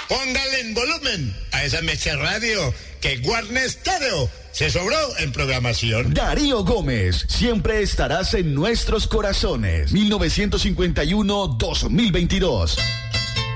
Póngale en volumen a esa Mecha Radio, que Warner Stereo se sobró en programación. Darío Gómez, siempre estarás en nuestros corazones. 1951-2022.